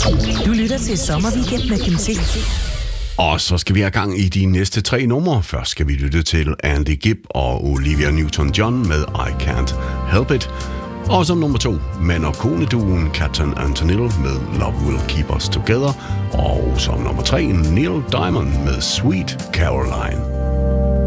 Du lytter til Sommerweekend med Kim T. Og så skal vi have gang i de næste 3 numre. Først skal vi lytte til Andy Gibb og Olivia Newton-John med I Can't Help It. Og som nummer 2, mand- og koneduen Captain Antonil med Love Will Keep Us Together. Og som nummer 3, Neil Diamond med Sweet Caroline.